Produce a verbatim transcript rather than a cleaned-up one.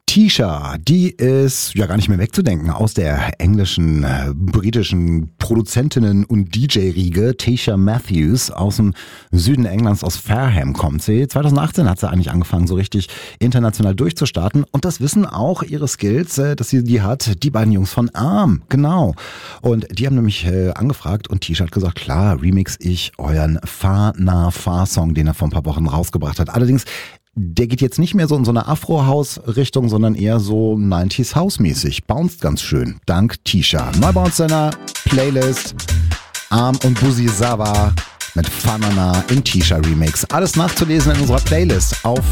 Tisha, die ist ja gar nicht mehr wegzudenken aus der englischen, äh, britischen Produzentinnen- und D J-Riege. Tisha Matthews aus dem Süden Englands, aus Fareham kommt sie. zwanzig achtzehn hat sie eigentlich angefangen, so richtig international durchzustarten. Und das wissen auch ihre Skills, äh, dass sie die hat, die beiden Jungs von Arm. Genau. Und die haben nämlich äh, angefragt und Tisha hat gesagt, klar, remix ich euren Fa-Na-Fa-Song, den er vor ein paar Wochen rausgebracht hat. Allerdings der geht jetzt nicht mehr so in so eine Afro-House-Richtung, sondern eher so neunziger House-mäßig. Bounced ganz schön. Dank Tisha. Neu bei uns seiner Playlist. Arm und Busi Sava mit Fanana im Tisha Remix. Alles nachzulesen in unserer Playlist auf